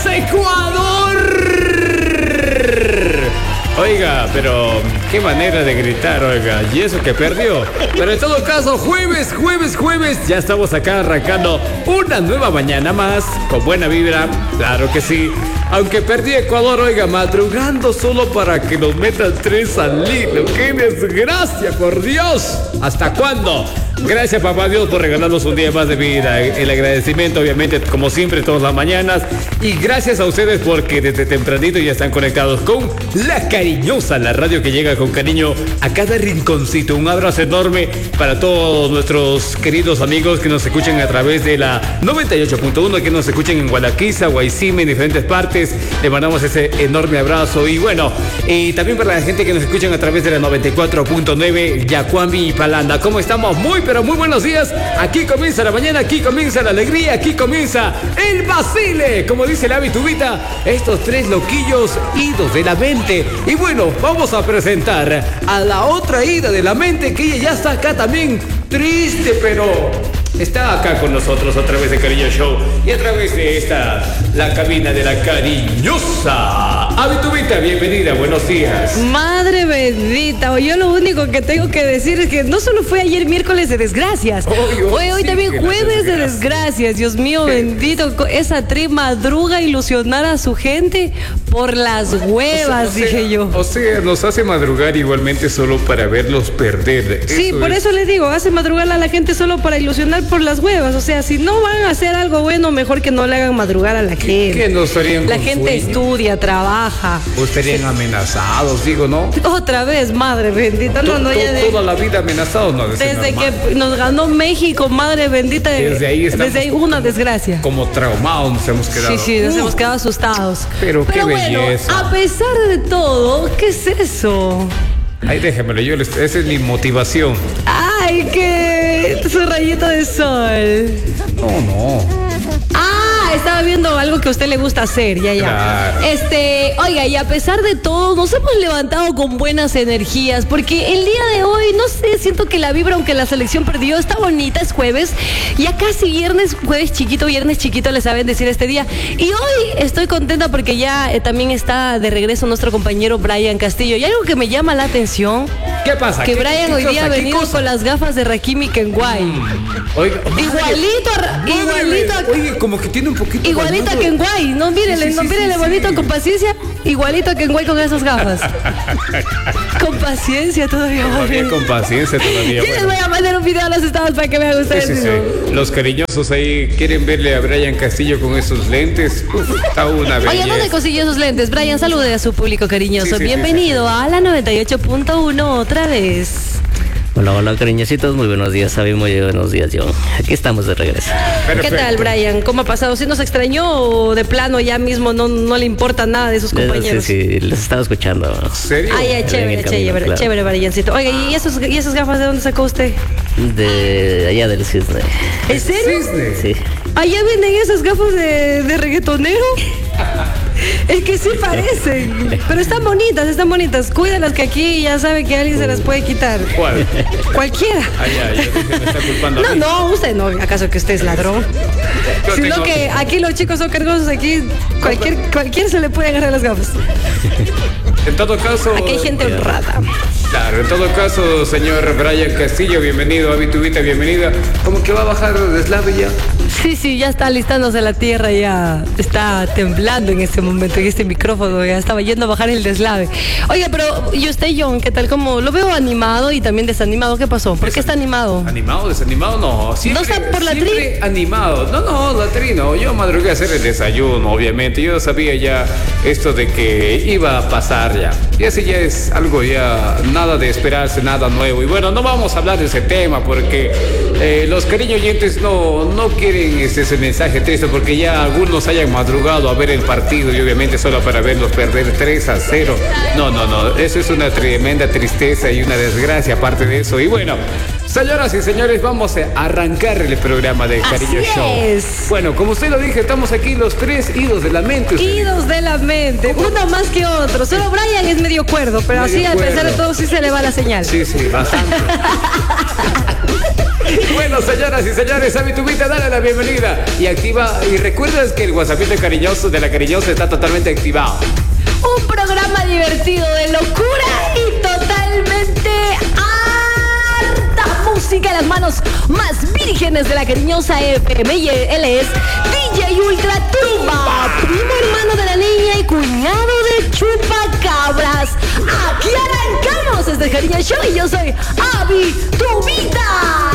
Ecuador. Oiga, pero qué manera de gritar, oiga, y eso que perdió. Pero en todo caso, jueves, ya estamos acá arrancando una nueva mañana más, con buena vibra, claro que sí. Aunque perdí Ecuador, oiga, madrugando solo para que nos metan 3 al hilo. ¡Qué desgracia, por Dios! ¿Hasta cuándo? Gracias, papá Dios, por regalarnos un día más de vida. El agradecimiento, obviamente, como siempre, todas las mañanas. Y gracias a ustedes porque desde tempranito ya están conectados con La Cariñosa, la radio que llega con cariño a cada rinconcito. Un abrazo enorme para todos nuestros queridos amigos que nos escuchan a través de la 98.1, que nos escuchen en Gualaquiza, Guaycime, en diferentes partes. Le mandamos ese enorme abrazo. Y bueno, y también para la gente que nos escuchan a través de la 94.9, Yacuambi y Palanda. ¿Cómo estamos? Pero muy buenos días. Aquí comienza la mañana, aquí comienza la alegría, aquí comienza el vacile, como dice la Vitubita, estos 3 loquillos idos de la mente. Y bueno, vamos a presentar a la otra ida de la mente, que ella ya está acá también, triste, pero está acá con nosotros a través de Cariño Show y a través de la cabina de La Cariñosa. Vitubita, bienvenida, buenos días. Madre bendita, yo lo único que tengo que decir es que no solo fue ayer miércoles de desgracias, hoy también jueves de desgracias. Dios mío, bendito, esa tri madruga a ilusionar a su gente por las huevas, dije yo. O sea, nos hace madrugar igualmente solo para verlos perder. Sí, por eso les digo, hace madrugar a la gente solo para ilusionar por las huevas. O sea, si no van a hacer algo bueno, mejor que no le hagan madrugar a la gente. ¿Qué nos estarían La gente sueño? Estudia, trabaja. O estarían amenazados, digo, ¿no? Otra vez, madre bendita. No, ya de... Toda la vida amenazados, ¿no? Desde que nos ganó México, madre bendita. Desde ahí una desgracia. Como traumados nos hemos quedado. Sí, nos hemos quedado asustados. Pero qué bueno, belleza. A pesar de todo, ¿qué es eso? Ay, déjamelo, esa es mi motivación. Ay, que su rayito de sol. No. Estaba viendo algo que a usted le gusta hacer, ya. Claro. Oiga, y a pesar de todo, nos hemos levantado con buenas energías, porque el día de hoy, no sé, siento que la vibra, aunque la selección perdió, está bonita, es jueves, ya casi viernes chiquito, le saben decir este día. Y hoy estoy contenta porque ya también está de regreso nuestro compañero Brian Castillo. Y algo que me llama la atención. ¿Qué pasa? Que Brian hoy día ha venido con las gafas de Rakimi Kenway. Oiga, igualito. Oye, como que tiene un poquito. Igualito a Kenway. No, mírele bonito, con paciencia. Igualito a Kenway con esas gafas. Con paciencia todavía. Con paciencia todavía. Yo les voy a mandar un video a los estados para que vean ustedes. Sí. Los cariñosos ahí quieren verle a Brian Castillo con esos lentes. Está una belleza. Oye, ¿dónde consiguió esos lentes? Brian, salude a su público cariñoso. Bienvenido a la 98.1 otra vez. Hola, cariñositos, muy buenos días, Sabi, muy buenos días, John. Aquí estamos de regreso. Perfecto. ¿Qué tal, Brian? ¿Cómo ha pasado? ¿Sí nos extrañó o de plano ya mismo no le importa nada de sus compañeros? Sí, los estaba escuchando. ¿En serio? Ay, chévere, Briancito. Oiga, ¿y esas gafas de dónde sacó usted? De allá del Cisne. ¿En serio? ¿Cisne? Sí. ¿Allá venden esas gafas de reggaetonero? Es que sí parecen, pero están bonitas. Cuídalas, que aquí ya sabe que alguien se las puede quitar. ¿Cuál? Cualquiera. Me está culpando a mí. No, usted no. ¿Acaso que usted es ladrón? Sino que aquí los chicos son cargosos, aquí cualquiera se le puede agarrar las gafas. En todo caso... Aquí hay gente honrada. Claro, en todo caso, señor Brian Castillo, bienvenido. Vitubita, bienvenida. ¿Cómo que va a bajar de deslave ya? Sí, ya está alistándose la tierra, ya está temblando en este momento, en este micrófono, ya estaba yendo a bajar el deslave. Oiga, pero ¿y usted, John, qué tal? ¿Cómo? Lo veo animado y también desanimado. ¿Qué pasó? ¿Por qué está animado? ¿Animado, desanimado? No. Siempre, ¿No está por la tri? Animado. No, la tri no. Yo madrugué a hacer el desayuno, obviamente. Yo sabía ya esto de que iba a pasar ya. Y así ya es algo ya, nada de esperarse, nada nuevo. Y bueno, no vamos a hablar de ese tema porque los cariños oyentes no quieren ese mensaje triste, porque ya algunos hayan madrugado a ver el partido y obviamente solo para verlos perder 3-0. No, eso es una tremenda tristeza y una desgracia aparte de eso. Y bueno, señoras y señores, vamos a arrancar el programa de Cariño Show. Es. Bueno, como usted lo dije, estamos aquí los 3 idos de la mente. Idos de la mente, uno más que otro. Solo Brian es medio cuerdo, pero así a pesar de todo sí se le va la señal. Sí, bastante. Bueno, señoras y señores, a mi tubita, dale la bienvenida. Y activa, y recuerdas que el WhatsAppito cariñoso de la cariñosa está totalmente activado. Un programa divertido de locura y totalmente harta música en las manos más vírgenes de la cariñosa FM. Y él es DJ Ultra Tumba, primo hermano de la niña y cuñado de Chupacabras. Aquí arrancamos este Cariño Show y yo soy Abby Tubita.